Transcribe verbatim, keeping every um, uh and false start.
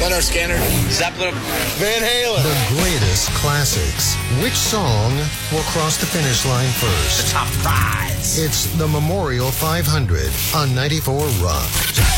Radar Scanner. Zeppelin. Van Halen. The greatest classics. Which song will cross the finish line first? The top prize. It's the Memorial five hundred on ninety-four Rock.